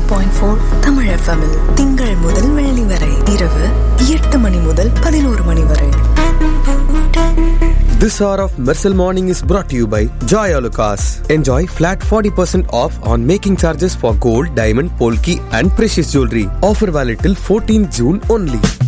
89.4 Tamil FM -இல் திங்கள் முதல் வெள்ளி வரை இரவு 8 மணி முதல் 11 மணி வரை. This hour of Mersal Morning is brought to you by Joy Alucas. Enjoy flat 40% off on making charges for gold, diamond, polki and precious jewelry. Offer valid till 14 June only.